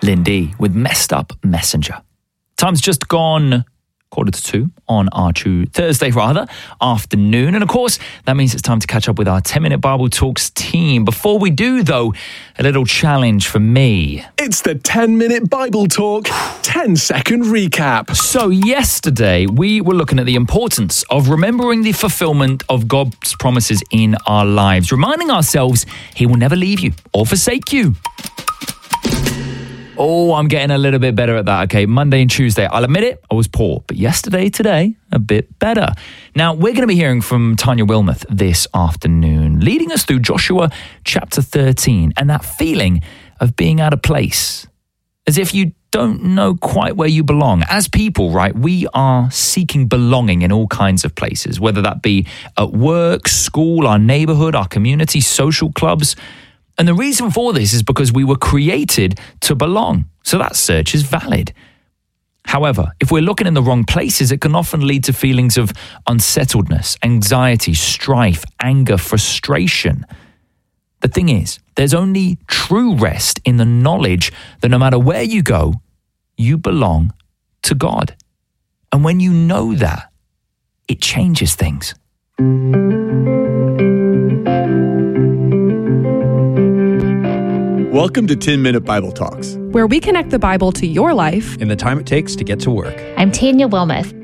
Lindy with Messed Up Messenger. Time's just gone 1:45 on our Thursday afternoon. And of course, that means it's time to catch up with our 10-Minute Bible Talks team. Before we do, though, a little challenge for me. It's the 10-Minute Bible Talk 10-second recap. So yesterday, we were looking at the importance of remembering the fulfillment of God's promises in our lives, reminding ourselves He will never leave you or forsake you. Oh, I'm getting a little bit better at that, okay? Monday and Tuesday, I'll admit it, I was poor. But today, a bit better. Now, we're going to be hearing from Tanya Wilmoth this afternoon, leading us through Joshua chapter 13 and that feeling of being out of place, as if you don't know quite where you belong. As people, right, we are seeking belonging in all kinds of places, whether that be at work, school, our neighborhood, our community, social clubs. And the reason for this is because we were created to belong. So that search is valid. However, if we're looking in the wrong places, it can often lead to feelings of unsettledness, anxiety, strife, anger, frustration. The thing is, there's only true rest in the knowledge that no matter where you go, you belong to God. And when you know that, it changes things. Welcome to 10-Minute Bible Talks, where we connect the Bible to your life in the time it takes to get to work. I'm Tanya Wilmoth.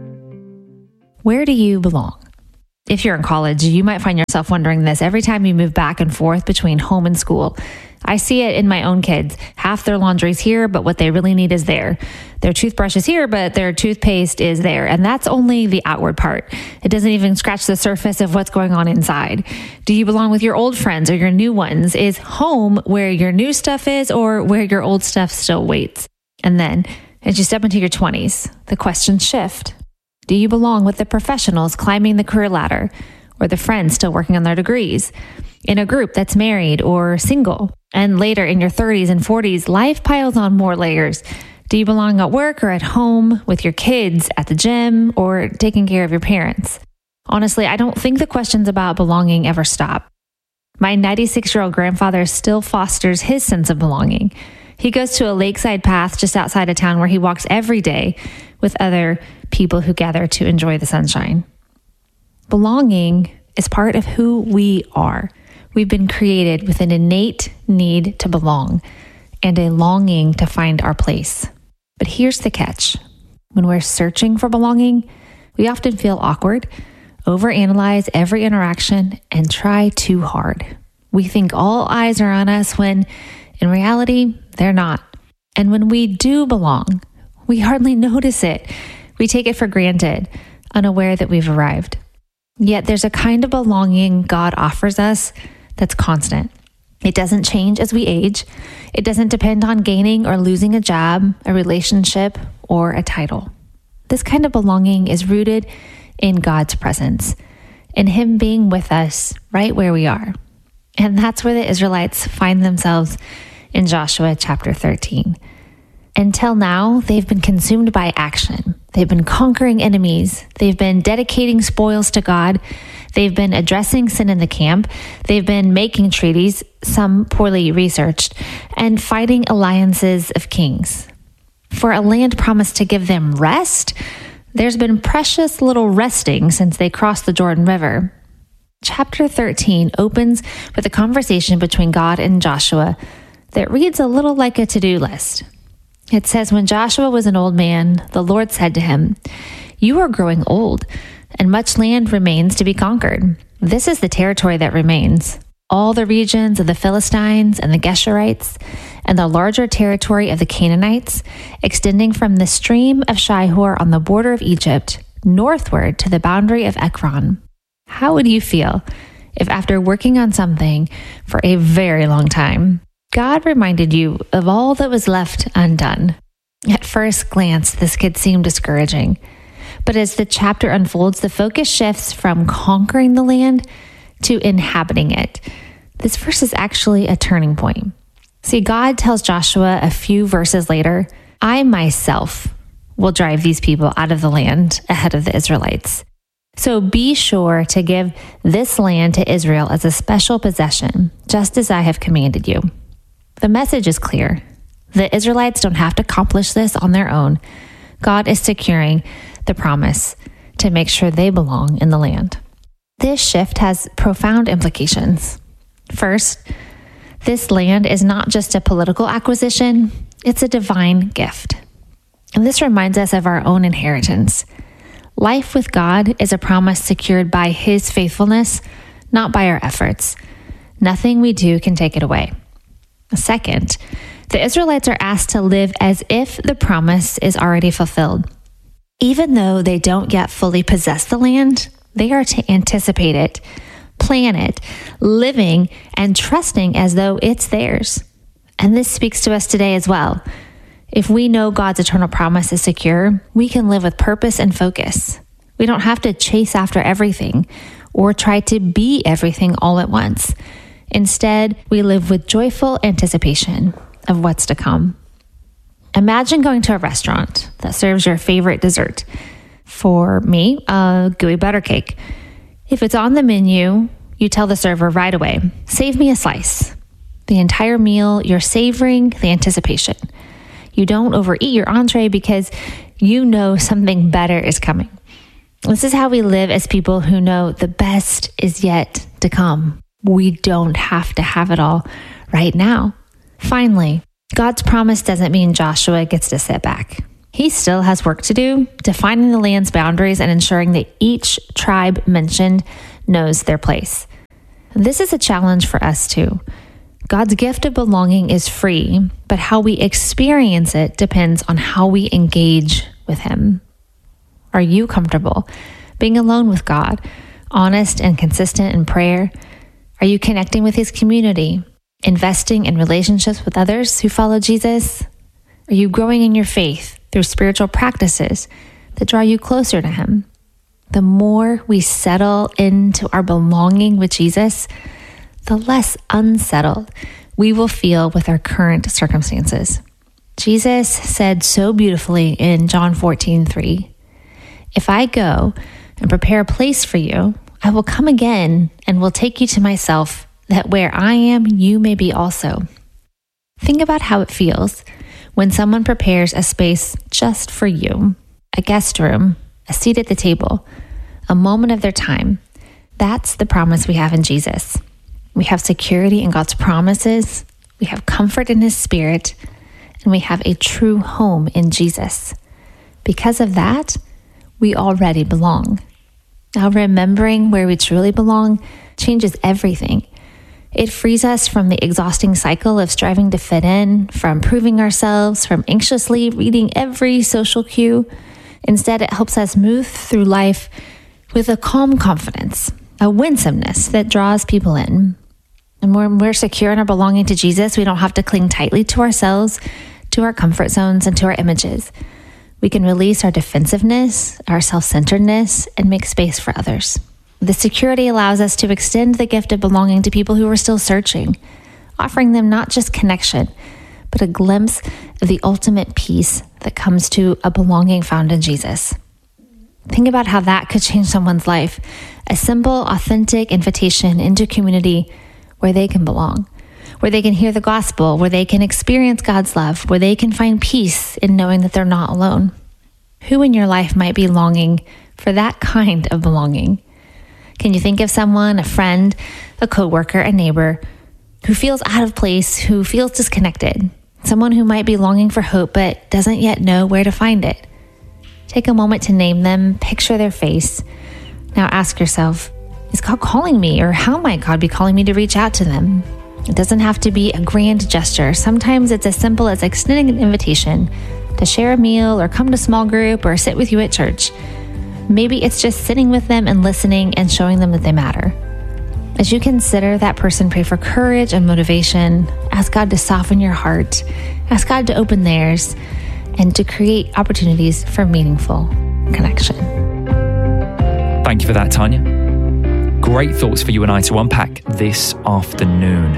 Where do you belong? If you're in college, you might find yourself wondering this every time you move back and forth between home and school. I see it in my own kids. Half their laundry's here, but what they really need is there. Their toothbrush is here, but their toothpaste is there. And that's only the outward part. It doesn't even scratch the surface of what's going on inside. Do you belong with your old friends or your new ones? Is home where your new stuff is or where your old stuff still waits? And then, as you step into your 20s, the questions shift. Do you belong with the professionals climbing the career ladder or the friends still working on their degrees? In a group that's married or single? And later in your 30s and 40s, life piles on more layers. Do you belong at work or at home, with your kids, at the gym, or taking care of your parents? Honestly, I don't think the questions about belonging ever stop. My 96-year-old grandfather still fosters his sense of belonging. He goes to a lakeside path just outside of town where he walks every day with other people who gather to enjoy the sunshine. Belonging is part of who we are. We've been created with an innate need to belong and a longing to find our place. But here's the catch. When we're searching for belonging, we often feel awkward, overanalyze every interaction, and try too hard. We think all eyes are on us when, in reality, they're not. And when we do belong, we hardly notice it. We take it for granted, unaware that we've arrived. Yet there's a kind of belonging God offers us that's constant. It doesn't change as we age. It doesn't depend on gaining or losing a job, a relationship, or a title. This kind of belonging is rooted in God's presence, in Him being with us right where we are. And that's where the Israelites find themselves in Joshua chapter 13. Until now, they've been consumed by action. They've been conquering enemies. They've been dedicating spoils to God. They've been addressing sin in the camp. They've been making treaties, some poorly researched, and fighting alliances of kings. For a land promised to give them rest, there's been precious little resting since they crossed the Jordan River. Chapter 13 opens with a conversation between God and Joshua that reads a little like a to-do list. It says, when Joshua was an old man, the Lord said to him, "You are growing old, and much land remains to be conquered. This is the territory that remains, all the regions of the Philistines and the Geshurites, and the larger territory of the Canaanites, extending from the stream of Shihor on the border of Egypt, northward to the boundary of Ekron." How would you feel if after working on something for a very long time, God reminded you of all that was left undone? At first glance, this could seem discouraging. But as the chapter unfolds, the focus shifts from conquering the land to inhabiting it. This verse is actually a turning point. See, God tells Joshua a few verses later, "I myself will drive these people out of the land ahead of the Israelites. So be sure to give this land to Israel as a special possession, just as I have commanded you." The message is clear. The Israelites don't have to accomplish this on their own. God is securing the promise to make sure they belong in the land. This shift has profound implications. First, this land is not just a political acquisition, it's a divine gift. And this reminds us of our own inheritance. Life with God is a promise secured by His faithfulness, not by our efforts. Nothing we do can take it away. Second, the Israelites are asked to live as if the promise is already fulfilled. Even though they don't yet fully possess the land, they are to anticipate it, plan it, living and trusting as though it's theirs. And this speaks to us today as well. If we know God's eternal promise is secure, we can live with purpose and focus. We don't have to chase after everything or try to be everything all at once. Instead, we live with joyful anticipation of what's to come. Imagine going to a restaurant that serves your favorite dessert. For me, a gooey butter cake. If it's on the menu, you tell the server right away, "Save me a slice." The entire meal, you're savoring the anticipation. You don't overeat your entree because you know something better is coming. This is how we live as people who know the best is yet to come. We don't have to have it all right now. Finally, God's promise doesn't mean Joshua gets to sit back. He still has work to do, defining the land's boundaries and ensuring that each tribe mentioned knows their place. This is a challenge for us too. God's gift of belonging is free, but how we experience it depends on how we engage with Him. Are you comfortable being alone with God, honest and consistent in prayer? Are you connecting with His community? Investing in relationships with others who follow Jesus? Are you growing in your faith through spiritual practices that draw you closer to Him? The more we settle into our belonging with Jesus, the less unsettled we will feel with our current circumstances. Jesus said so beautifully in John 14:3, "If I go and prepare a place for you, I will come again and will take you to myself, that where I am, you may be also." Think about how it feels when someone prepares a space just for you, a guest room, a seat at the table, a moment of their time. That's the promise we have in Jesus. We have security in God's promises, we have comfort in His Spirit, and we have a true home in Jesus. Because of that, we already belong. Now, remembering where we truly belong changes everything. It frees us from the exhausting cycle of striving to fit in, from proving ourselves, from anxiously reading every social cue. Instead, it helps us move through life with a calm confidence, a winsomeness that draws people in. And when we're secure in our belonging to Jesus, we don't have to cling tightly to ourselves, to our comfort zones, and to our images. We can release our defensiveness, our self-centeredness, and make space for others. The security allows us to extend the gift of belonging to people who are still searching, offering them not just connection, but a glimpse of the ultimate peace that comes to a belonging found in Jesus. Think about how that could change someone's life. A simple, authentic invitation into community where they can belong, where they can hear the gospel, where they can experience God's love, where they can find peace in knowing that they're not alone. Who in your life might be longing for that kind of belonging? Can you think of someone, a friend, a coworker, a neighbor, who feels out of place, who feels disconnected? Someone who might be longing for hope but doesn't yet know where to find it. Take a moment to name them, picture their face. Now ask yourself, is God calling me, or how might God be calling me to reach out to them? It doesn't have to be a grand gesture. Sometimes it's as simple as extending an invitation to share a meal or come to small group or sit with you at church. Maybe it's just sitting with them and listening and showing them that they matter. As you consider that person, pray for courage and motivation. Ask God to soften your heart. Ask God to open theirs and to create opportunities for meaningful connection. Thank you for that, Tanya. Great thoughts for you and I to unpack this afternoon.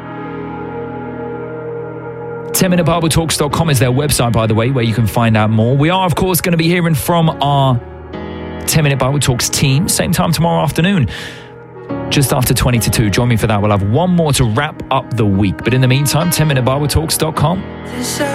10minuteBibleTalks.com is their website, by the way, where you can find out more. We are, of course, going to be hearing from our 10 Minute Bible Talks team, same time tomorrow afternoon. just after 20 to 2. Join me for that. We'll have one more to wrap up the week. But in the meantime, 10minuteBibleTalks.com.